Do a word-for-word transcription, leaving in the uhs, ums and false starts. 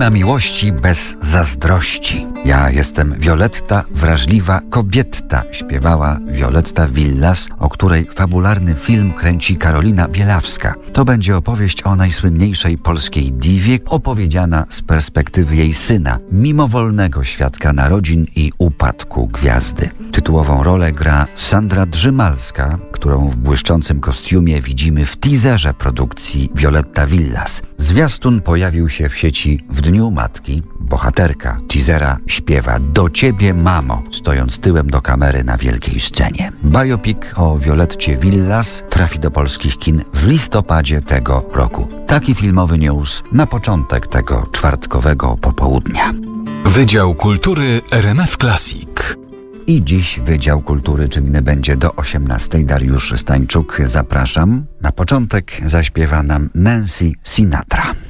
ma miłości bez zazdrości. Ja jestem Violetta, wrażliwa kobietta, śpiewała Violetta Villas, o której fabularny film kręci Karolina Bielawska. To będzie opowieść o najsłynniejszej polskiej diwie, opowiedziana z perspektywy jej syna, mimowolnego świadka narodzin i upadku gwiazdy. Tytułową rolę gra Sandra Drzymalska, którą w błyszczącym kostiumie widzimy w teaserze produkcji Violetta Villas. Zwiastun pojawił się w sieci w Dniu Matki. Bohaterka teasera śpiewa "Do ciebie, mamo", stojąc tyłem do kamery na wielkiej scenie. Biopic o Violetcie Villas trafi do polskich kin w listopadzie tego roku. Taki filmowy news na początek tego czwartkowego popołudnia. Wydział Kultury R M F Classic. I dziś Wydział Kultury czynny będzie do osiemnastej. Dariusz Stańczuk, zapraszam. Na początek zaśpiewa nam Nancy Sinatra.